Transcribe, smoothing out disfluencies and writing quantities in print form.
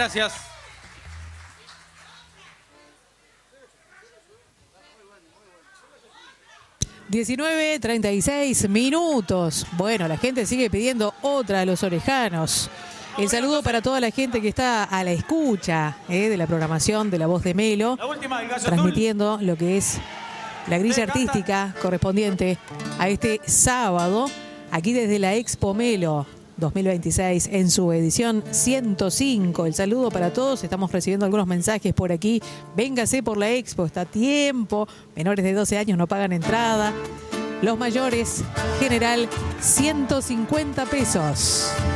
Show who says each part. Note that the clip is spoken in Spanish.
Speaker 1: gracias.
Speaker 2: (19:36). Bueno, la gente sigue pidiendo otra de Los Orejanos. El saludo para toda la gente que está a la escucha de la programación de La Voz de Melo, transmitiendo lo que es la grilla artística correspondiente a este sábado, aquí desde la Expo Melo 2026 en su edición 105. El saludo para todos. Estamos recibiendo algunos mensajes por aquí. Véngase por la Expo, está a tiempo. Menores de 12 años no pagan entrada. Los mayores, general, 150 pesos.